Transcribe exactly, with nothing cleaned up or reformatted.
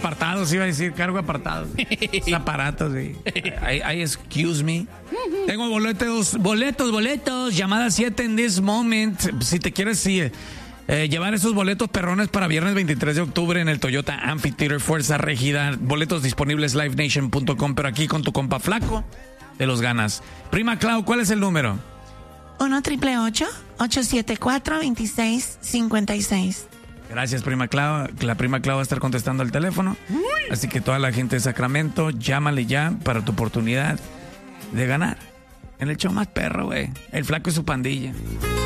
apartados, iba a decir, cargo apartados. Es aparatos, sí. I, I excuse me. Tengo boletos, boletos, boletos. Llamada siete en this moment. Si te quieres, sí, eh, llevar esos boletos perrones para viernes veintitrés de octubre en el Toyota Amphitheater Fuerza Regida. Boletos disponibles live nation punto com, pero aquí con tu compa Flaco te los ganas. Prima Clau, ¿cuál es el número? uno triple ocho, ocho siete cuatro, dos seis cinco seis. Gracias, Prima Clau. La Prima Clau va a estar contestando el teléfono. Uy. Así que toda la gente de Sacramento, llámale ya para tu oportunidad de ganar. En el show más perro, güey. El Flaco y su pandilla.